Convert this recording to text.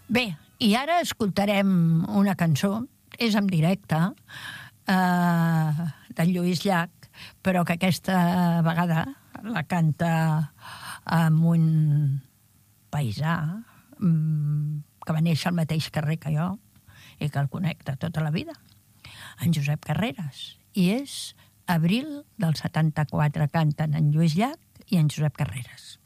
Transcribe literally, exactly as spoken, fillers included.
Bé, i ara escoltarem una cançó, és en directe, eh, d'en Lluís Llach, però que aquesta vegada la canta amb un paisà que va néixer al mateix carrer que jo i que el connecta tota la vida, en Josep Carreras. I és Abril del setanta-quatre, canten en Lluís Llach i en Josep Carreras.